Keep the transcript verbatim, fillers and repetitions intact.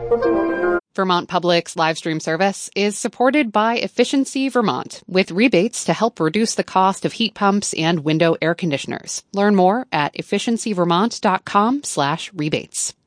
Vermont Public's live stream service is supported by Efficiency Vermont, with rebates to help reduce the cost of heat pumps and window air conditioners. Learn more at efficiency vermont dot com slash rebates.